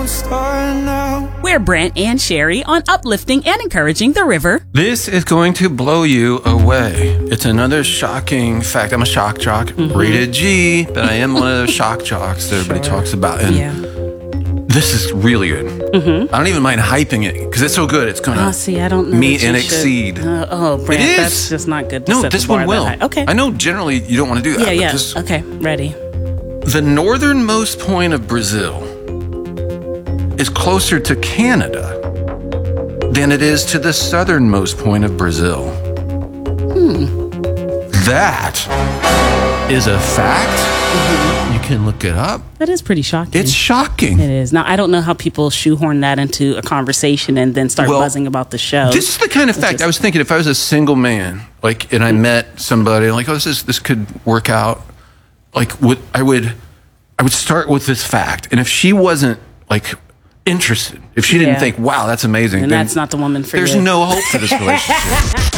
We're Brent and Sherry on uplifting and encouraging the river. This is going to blow you away. It's another shocking fact. I'm a shock jock, rated G, but I am one of those shock jocks that everybody talks about. And this is really good. I don't even mind hyping it because it's so good. It's going to I don't know meet and exceed. Brent, that's just not good to No, set this the bar one will. that high. Okay. I know generally you don't want to do that. Yeah. But Okay, ready. the northernmost point of Brazil is closer to Canada than it is to the southernmost point of Brazil. That is a fact. You can look it up. That is pretty shocking. It's shocking. It is. Now, I don't know how people shoehorn that into a conversation and then start buzzing about the show. This is the kind of fact I was thinking if I was a single man, like, and I met somebody, like, oh, this could work out. Like, I would start with this fact, and if she wasn't like interested, if she didn't think, wow, that's amazing, then that's not the woman for you. There's no hope for this relationship.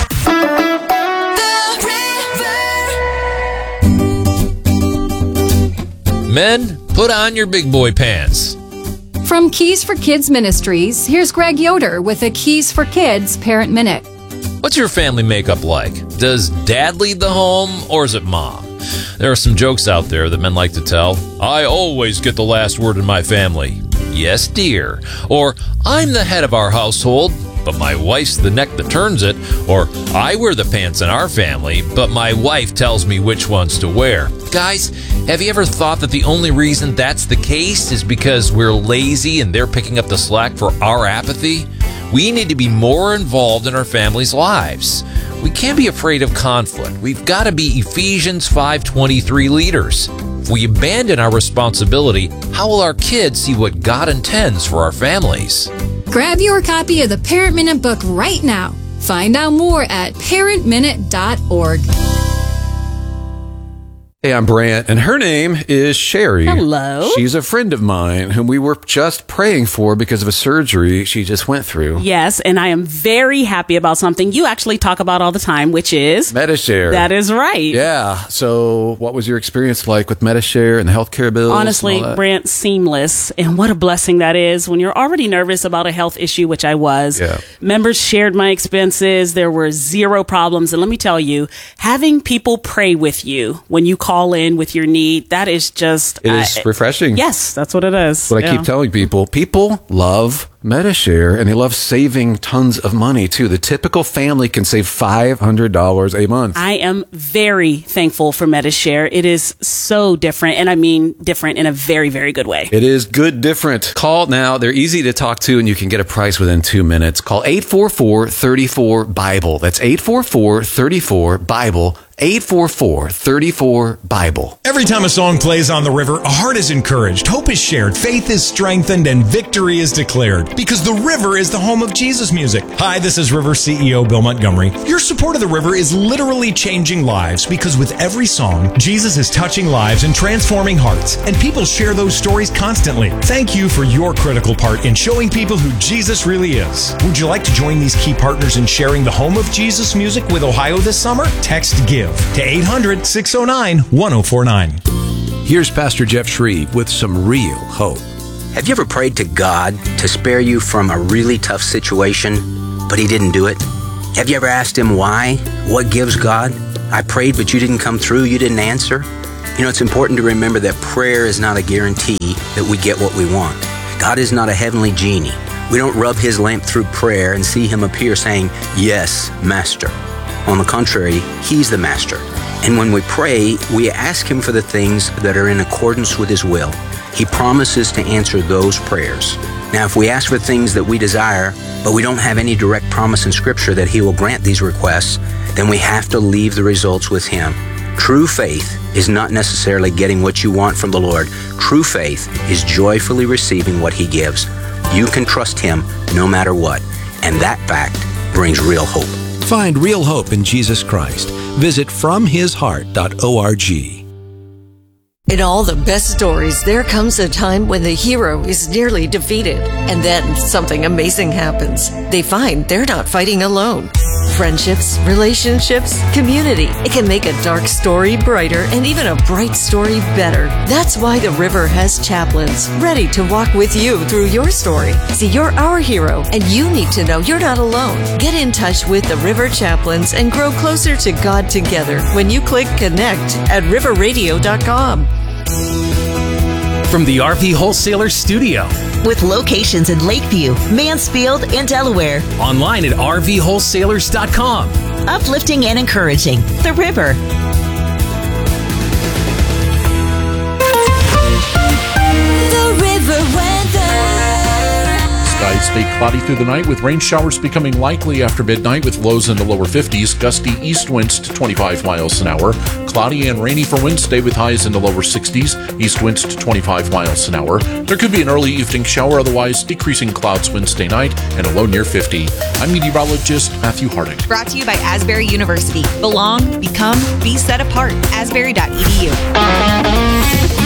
Men, put on your big boy pants. From Keys for Kids Ministries, here's Greg Yoder with a Keys for Kids Parent Minute. What's your family makeup like? Does dad lead the home, or is it mom? There are some jokes out there that men like to tell. I always get the last word in my family. Yes, dear. Or, I'm the head of our household, but my wife's the neck that turns it. Or, I wear the pants in our family, but my wife tells me which ones to wear. Guys, have you ever thought that the only reason that's the case is because we're lazy and they're picking up the slack for our apathy? We need to be more involved in our families' lives. We can't be afraid of conflict. We've got to be Ephesians 5:23 leaders. If we abandon our responsibility, how will our kids see what God intends for our families? Grab your copy of the Parent Minute book right now. Find out more at parentminute.org. Hey, I'm Brant, and her name is Sherry. Hello. She's a friend of mine whom we were just praying for because of a surgery she just went through. Yes, and I am very happy about something you actually talk about all the time, which is Medi-Share. That is right. Yeah. So what was your experience like with Medi-Share and the healthcare bills? Honestly, Brant, seamless. And what a blessing that is when you're already nervous about a health issue, which I was. Yeah. Members shared my expenses. There were zero problems. And let me tell you, having people pray with you when you call in with your need, that is just... It is refreshing. Yes, that's what it is. What I keep telling people. People love Medi-Share, and they love saving tons of money, too. The typical family can save $500 a month. I am very thankful for Medi-Share. It is so different, and I mean different in a very, very good way. It is good different. Call now. They're easy to talk to, and you can get a price within 2 minutes. Call 844-34-BIBLE. That's 844-34-BIBLE. 844-34-BIBLE. Every time a song plays on the river, a heart is encouraged, hope is shared, faith is strengthened, and victory is declared. Because the river is the home of Jesus music. Hi, this is River CEO Bill Montgomery. Your support of the river is literally changing lives because with every song, Jesus is touching lives and transforming hearts. And people share those stories constantly. Thank you for your critical part in showing people who Jesus really is. Would you like to join these key partners in sharing the home of Jesus music with Ohio this summer? Text GIVE to 800-609-1049. Here's Pastor Jeff Shreve with some real hope. Have you ever prayed to God to spare you from a really tough situation, but He didn't do it? Have you ever asked Him why? What gives God? I prayed, but you didn't come through, you didn't answer? You know, it's important to remember that prayer is not a guarantee that we get what we want. God is not a heavenly genie. We don't rub His lamp through prayer and see Him appear saying, "Yes, Master." On the contrary, He's the Master. And when we pray, we ask Him for the things that are in accordance with His will. He promises to answer those prayers. Now, if we ask for things that we desire, but we don't have any direct promise in Scripture that He will grant these requests, then we have to leave the results with Him. True faith is not necessarily getting what you want from the Lord. True faith is joyfully receiving what He gives. You can trust Him no matter what, and that fact brings real hope. Find real hope in Jesus Christ. Visit FromHisHeart.org. In all the best stories, there comes a time when the hero is nearly defeated, and then something amazing happens. They find they're not fighting alone. Friendships, relationships, community. It can make a dark story brighter and even a bright story better. That's why the River has chaplains ready to walk with you through your story. See, you're our hero, and you need to know you're not alone. Get in touch with the River Chaplains and grow closer to God together when you click connect at riverradio.com. From the RV Wholesaler Studio. With locations in Lakeview, Mansfield, and Delaware. Online at rvwholesalers.com. Uplifting and encouraging. The River. The River weather. Skies stay cloudy through the night with rain showers becoming likely after midnight with lows in the lower 50s, gusty east winds to 25 miles an hour. Cloudy and rainy for Wednesday with highs in the lower 60s, east winds to 25 miles an hour. There could be an early evening shower, otherwise decreasing clouds Wednesday night and a low near 50. I'm meteorologist Matthew Harding. Brought to you by Asbury University. Belong, become, be set apart. Asbury.edu.